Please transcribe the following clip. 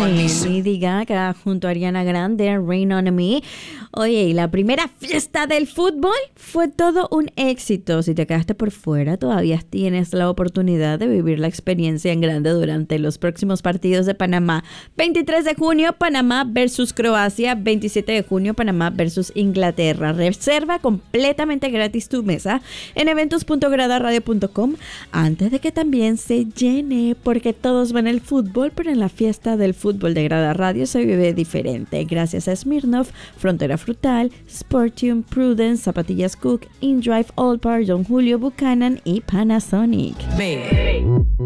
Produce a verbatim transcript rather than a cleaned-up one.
Lady Gaga junto a Ariana Grande, Rain on Me. Oye, y la primera fiesta del fútbol fue todo un éxito. Si te quedaste por fuera, todavía tienes la oportunidad de vivir la experiencia en grande durante los próximos partidos de Panamá. veintitrés de junio, Panamá versus Croacia. veintisiete de junio, Panamá versus Inglaterra. Reserva completamente gratis tu mesa en eventos punto grada radio punto com antes de que también se llene, porque todos ven el fútbol, pero en la fiesta del fútbol de Grada Radio se vive diferente. Gracias a Smirnoff, Frontera Frutal, Sportium, Prudence, Zapatillas Cook, InDrive, Allpar, Don Julio Buchanan y Panasonic. Baby.